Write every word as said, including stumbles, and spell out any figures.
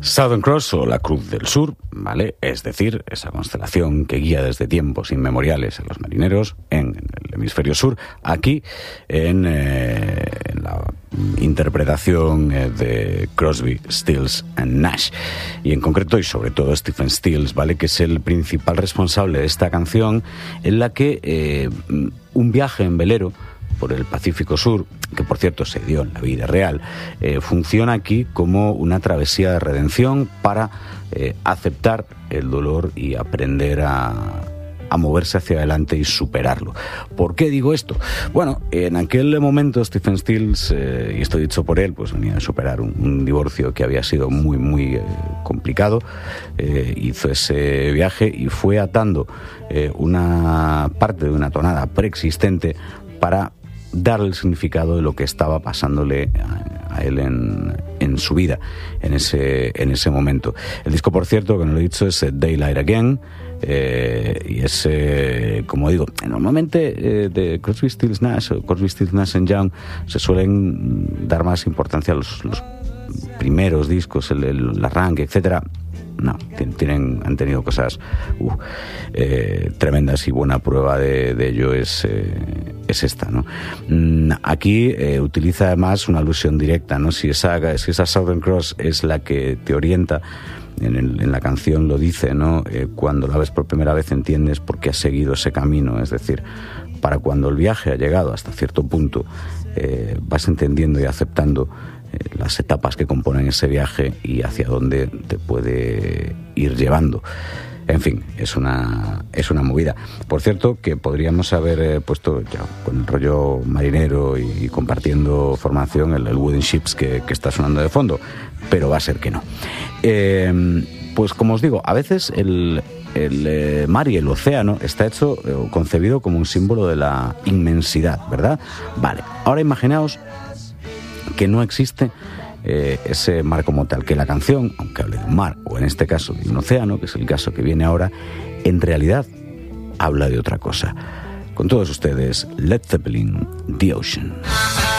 Southern Cross, o la Cruz del Sur, ¿vale? Es decir, esa constelación que guía desde tiempos inmemoriales a los marineros en el hemisferio sur, aquí en, eh, en la interpretación eh, de Crosby, Stills and Nash, y en concreto y sobre todo Stephen Stills, ¿vale? Que es el principal responsable de esta canción, en la que eh, un viaje en velero por el Pacífico Sur, que por cierto se dio en la vida real, eh, funciona aquí como una travesía de redención para eh, aceptar el dolor y aprender a, a moverse hacia adelante y superarlo. ¿Por qué digo esto? Bueno, en aquel momento Stephen Stills, eh, y esto dicho por él, pues venía a superar un, un divorcio que había sido muy, muy eh, complicado. Eh, hizo ese viaje y fue atando eh, una parte de una tonada preexistente para dar el significado de lo que estaba pasándole a, a él en, en su vida en ese, en ese momento. El disco, por cierto, que no lo he dicho, es Daylight Again, eh, y es, eh, como digo, normalmente eh, de Crosby, Stills, Nash o Crosby, Stills, Nash and Young se suelen dar más importancia a los, los primeros discos, el, el, el arranque, etcétera. No, tienen, han tenido cosas uh, eh, tremendas, y buena prueba de, de ello es, eh, es esta, ¿no? Aquí eh, utiliza además una alusión directa, ¿no? Si esa, si esa Southern Cross es la que te orienta, en, el, en la canción lo dice, ¿no? Eh, cuando la ves por primera vez entiendes por qué has seguido ese camino, es decir, para cuando el viaje ha llegado hasta cierto punto, eh, vas entendiendo y aceptando las etapas que componen ese viaje y hacia dónde te puede ir llevando. En fin, es una, es una movida. Por cierto, que podríamos haber eh, puesto ya con el rollo marinero y, y compartiendo formación el, el Wooden Ships que, que está sonando de fondo, pero va a ser que no. Eh, pues como os digo, a veces el, el eh, mar y el océano está hecho, eh, concebido como un símbolo de la inmensidad, ¿verdad? Vale, ahora imaginaos que no existe eh, ese mar como tal, que la canción, aunque hable de un mar, o en este caso de un océano, que es el caso que viene ahora, en realidad habla de otra cosa. Con todos ustedes, Led Zeppelin, The Ocean.